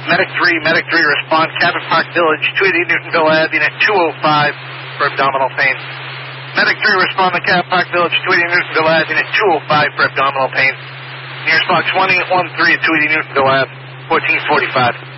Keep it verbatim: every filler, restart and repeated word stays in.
Medic three, Medic three, respond, Cabot Park Village, two eighty Newtonville Ave, unit two oh five for abdominal pain. Medic three, respond to Cabot Park Village, two eighty Newtonville Ave, unit two oh five for abdominal pain. Nearest box one eight one three at two eighty Newtonville Ave, fourteen forty-five.